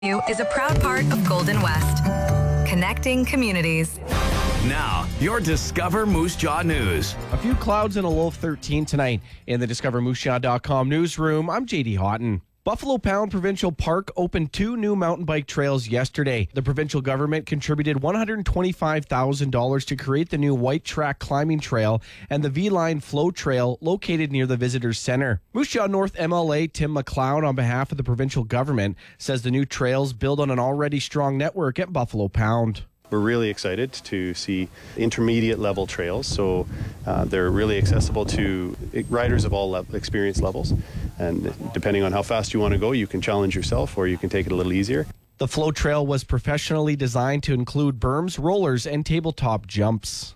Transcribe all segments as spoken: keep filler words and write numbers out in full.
is a proud part of Golden West, connecting communities. Now, your Discover Moose Jaw News. A few clouds and a low of thirteen tonight in the discover moose jaw dot com newsroom. I'm J D Houghton. Buffalo Pound Provincial Park opened two new mountain bike trails yesterday. The provincial government contributed one hundred twenty-five thousand dollars to create the new White Track climbing trail and the V-Line Flow Trail located near the Visitors Center. Moose Jaw North M L A Tim McLeod, on behalf of the provincial government, says the new trails build on an already strong network at Buffalo Pound. We're really excited to see intermediate level trails, so uh, they're really accessible to riders of all level, experience levels, and depending on how fast you want to go, you can challenge yourself or you can take it a little easier. The Flow Trail was professionally designed to include berms, rollers, and tabletop jumps.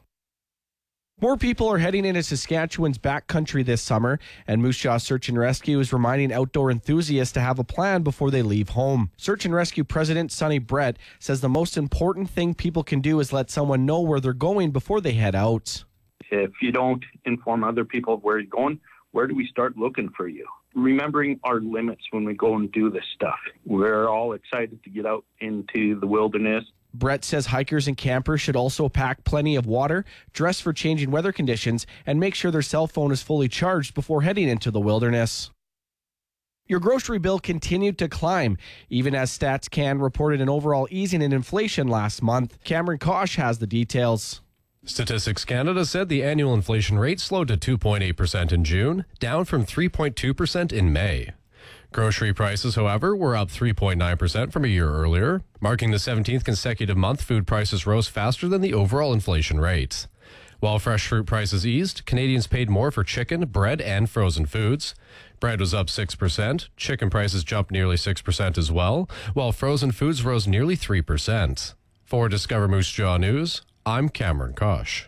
More people are heading into Saskatchewan's backcountry this summer, and Moose Jaw Search and Rescue is reminding outdoor enthusiasts to have a plan before they leave home. Search and Rescue President Sonny Brett says the most important thing people can do is let someone know where they're going before they head out. If you don't inform other people of where you're going, where do we start looking for you? Remembering our limits when we go and do this stuff. We're all excited to get out into the wilderness. Brett says hikers and campers should also pack plenty of water, dress for changing weather conditions, and make sure their cell phone is fully charged before heading into the wilderness. Your grocery bill continued to climb, even as StatsCan reported an overall easing in inflation last month. Cameron Kosh has the details. Statistics Canada said the annual inflation rate slowed to two point eight percent in June, down from three point two percent in May. Grocery prices, however, were up three point nine percent from a year earlier. Marking the seventeenth consecutive month, food prices rose faster than the overall inflation rate. While fresh fruit prices eased, Canadians paid more for chicken, bread, and frozen foods. Bread was up six percent. Chicken prices jumped nearly six percent as well, while frozen foods rose nearly three percent. For Discover Moose Jaw News, I'm Cameron Kosh.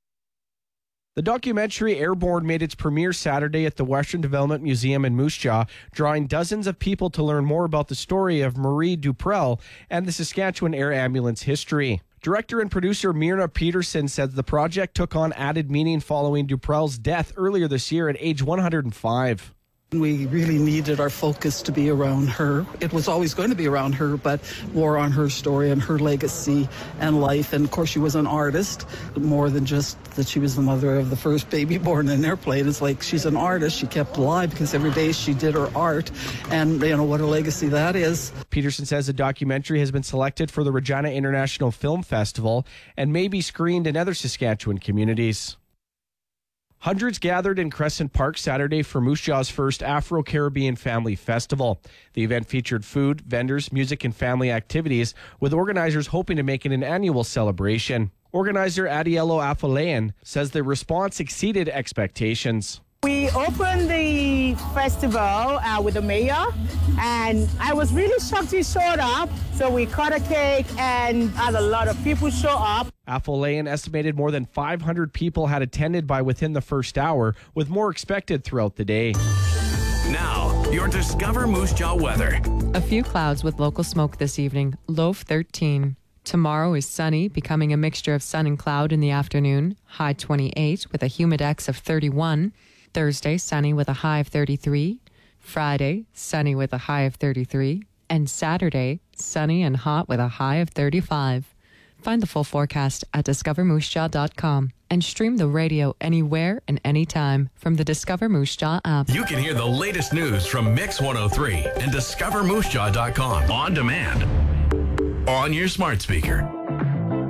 The documentary Airborne made its premiere Saturday at the Western Development Museum in Moose Jaw, drawing dozens of people to learn more about the story of Marie Duprel and the Saskatchewan Air Ambulance history. Director and producer Myrna Peterson says the project took on added meaning following Duprel's death earlier this year at age one hundred five. We really needed our focus to be around her. It was always going to be around her, but more on her story and her legacy and life. And of course, she was an artist, more than just that she was the mother of the first baby born in an airplane. It's like she's an artist. She kept alive because every day she did her art. And you know what a legacy that is. Peterson says the documentary has been selected for the Regina International Film Festival and may be screened in other Saskatchewan communities. Hundreds gathered in Crescent Park Saturday for Moose Jaw's first Afro-Caribbean Family Festival. The event featured food, vendors, music, and family activities, with organizers hoping to make it an annual celebration. Organizer Adiello Afolayan says the response exceeded expectations. We opened the festival uh, with the mayor, and I was really shocked he showed up. So we cut a cake and had a lot of people show up. Afolayan estimated more than five hundred people had attended by within the first hour, with more expected throughout the day. Now, your Discover Moose Jaw weather. A few clouds with local smoke this evening, low of thirteen. Tomorrow is sunny, becoming a mixture of sun and cloud in the afternoon, high twenty-eight with a humidex of thirty-one. Thursday, sunny with a high of thirty-three. Friday, sunny with a high of thirty-three. And Saturday, sunny and hot with a high of thirty-five. Find the full forecast at discover moose jaw dot com and stream the radio anywhere and anytime from the Discover Moose Jaw app. You can hear the latest news from Mix one oh three and discover moose jaw dot com on demand on your smart speaker.